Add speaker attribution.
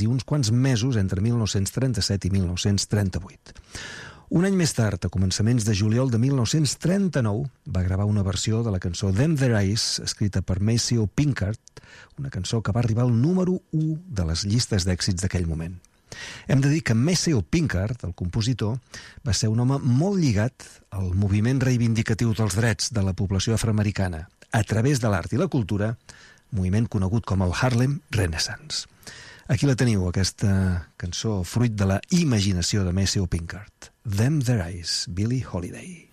Speaker 1: i uns quants mesos entre 1937 i 1938. Un any més tard, a començaments de juliol de 1939, va gravar una versió de la cançó Them There Eyes, escrita per Maceo Pinkard, una cançó que va arribar al número 1 de les llistes d'èxits d'aquell moment. Hem de dir que Maceo Pinkard, el compositor, va ser un home molt lligat al moviment reivindicatiu dels drets de la població afroamericana, a través de l'art i la cultura, moviment conegut com el Harlem Renaissance. Aquí la teniu, aquesta cançó fruit de la imaginació de Maceo Pinkard. Them There Eyes, Billie Holiday.